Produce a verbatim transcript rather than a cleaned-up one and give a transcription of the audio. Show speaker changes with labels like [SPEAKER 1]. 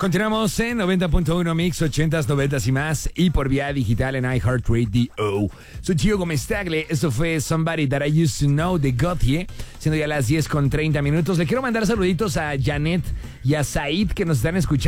[SPEAKER 1] Continuamos en noventa punto uno Mix, ochentas, noventas y más, y por vía digital en iHeartRadio. Soy Gio Gómez Tagle. Esto fue Somebody That I Used to Know de Gotye, siendo ya las diez con treinta minutos. Le quiero mandar saluditos a Janet y a Said, que nos están escuchando.